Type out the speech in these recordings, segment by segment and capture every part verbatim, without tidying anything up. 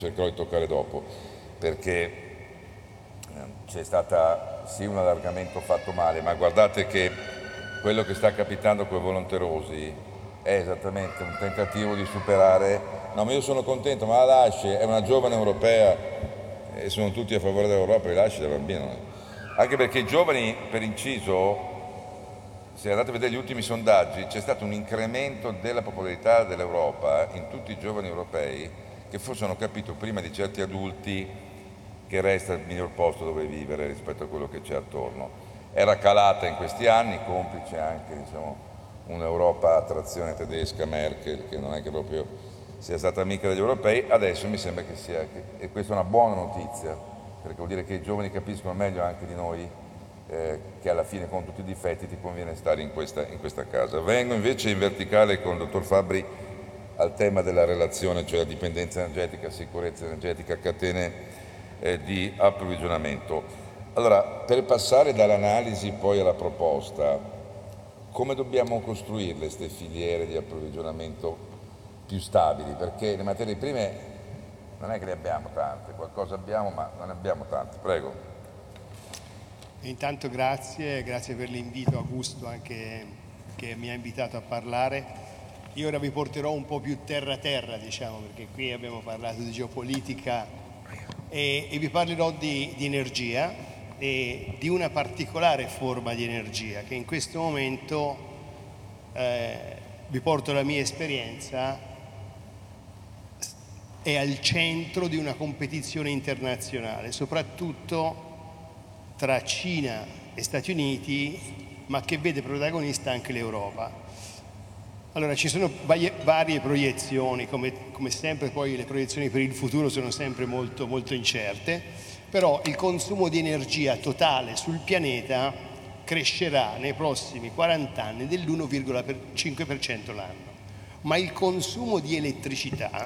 cercherò di toccare dopo, perché c'è stata sì un allargamento fatto male, ma guardate che quello che sta capitando con i volonterosi è esattamente un tentativo di superare. No, ma io sono contento, ma la lasci, è una giovane europea e sono tutti a favore dell'Europa, li lasci da bambino. Anche perché i giovani, per inciso, se andate a vedere gli ultimi sondaggi, c'è stato un incremento della popolarità dell'Europa in tutti i giovani europei che forse hanno capito prima di certi adulti che resta il miglior posto dove vivere rispetto a quello che c'è attorno. Era calata in questi anni, complice anche diciamo, un'Europa a trazione tedesca, Merkel, che non è che proprio sia stata amica degli europei, adesso mi sembra che sia, e questa è una buona notizia, perché vuol dire che i giovani capiscono meglio anche di noi eh, che alla fine con tutti i difetti ti conviene stare in questa, in questa casa. Vengo invece in verticale con il dottor Fabbri al tema della relazione, cioè la dipendenza energetica, sicurezza energetica, catene eh, di approvvigionamento. Allora, per passare dall'analisi poi alla proposta, come dobbiamo costruirle queste filiere di approvvigionamento più stabili? Perché le materie prime non è che ne abbiamo tante, qualcosa abbiamo ma non ne abbiamo tante. Prego. Intanto grazie, grazie per l'invito, Augusto, anche che mi ha invitato a parlare. Io ora vi porterò un po' più terra terra, diciamo, perché qui abbiamo parlato di geopolitica e, e vi parlerò di, di energia e di una particolare forma di energia che in questo momento eh, vi porto la mia esperienza, è al centro di una competizione internazionale, soprattutto tra Cina e Stati Uniti, ma che vede protagonista anche l'Europa. Allora, ci sono varie, varie proiezioni, come, come sempre poi le proiezioni per il futuro sono sempre molto, molto incerte, però il consumo di energia totale sul pianeta crescerà nei prossimi quaranta anni dell'uno virgola cinque per cento l'anno, ma il consumo di elettricità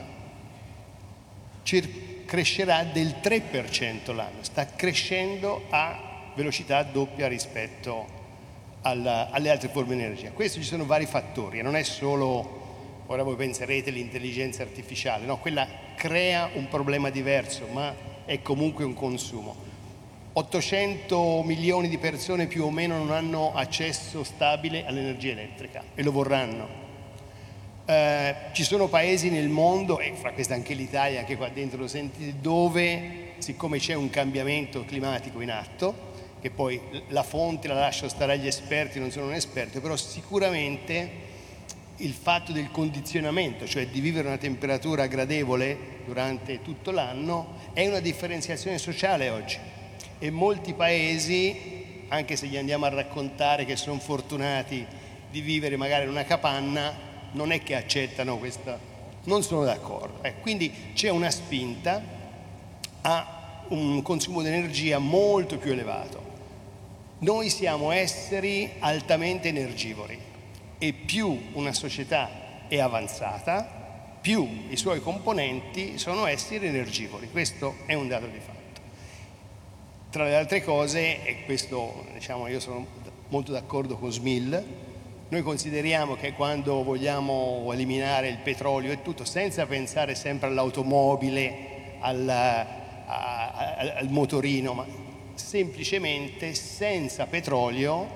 crescerà del tre per cento l'anno, sta crescendo a velocità doppia rispetto alla, alle altre forme di energia. Questo ci sono vari fattori, e non è solo, ora voi penserete, l'intelligenza artificiale, no, quella crea un problema diverso, ma è comunque un consumo. ottocento milioni di persone più o meno non hanno accesso stabile all'energia elettrica e lo vorranno. Eh, ci sono paesi nel mondo, e fra questi anche l'Italia, che qua dentro lo sentite, dove siccome c'è un cambiamento climatico in atto, che poi la fonte la lascio stare agli esperti, non sono un esperto, però sicuramente il fatto del condizionamento, cioè di vivere a una temperatura gradevole durante tutto l'anno, è una differenziazione sociale oggi, e molti paesi, anche se gli andiamo a raccontare che sono fortunati di vivere magari in una capanna, non è che accettano questa, non sono d'accordo. Eh, quindi c'è una spinta a un consumo di energia molto più elevato. Noi siamo esseri altamente energivori e più una società è avanzata, più i suoi componenti sono esseri energivori. Questo è un dato di fatto. Tra le altre cose, e questo diciamo io sono molto d'accordo con Smil, noi consideriamo che quando vogliamo eliminare il petrolio e tutto, senza pensare sempre all'automobile, al, a, a, al motorino, ma semplicemente senza petrolio,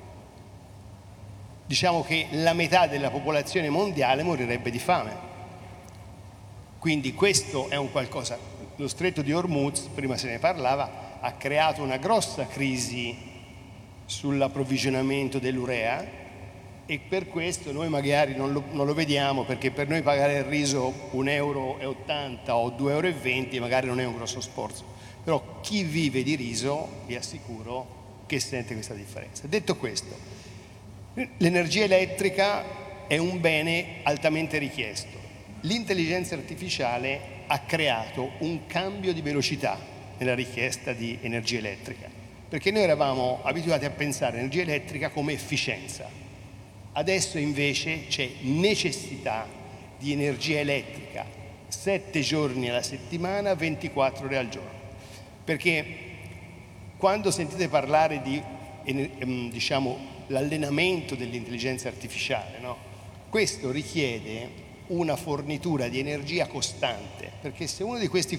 diciamo che la metà della popolazione mondiale morirebbe di fame. Quindi questo è un qualcosa. Lo stretto di Hormuz, prima se ne parlava, ha creato una grossa crisi sull'approvvigionamento dell'urea, e per questo noi magari non lo, non lo vediamo, perché per noi pagare il riso un euro e ottanta o due euro e venti magari non è un grosso sforzo, però chi vive di riso vi assicuro che sente questa differenza. Detto questo, l'energia elettrica è un bene altamente richiesto. L'intelligenza artificiale ha creato un cambio di velocità nella richiesta di energia elettrica, perché noi eravamo abituati a pensare all'energia elettrica come efficienza. Adesso invece c'è necessità di energia elettrica sette giorni alla settimana, ventiquattro ore al giorno. Perché quando sentite parlare di diciamo, l'allenamento dell'intelligenza artificiale, no? Questo richiede una fornitura di energia costante, perché se uno di questi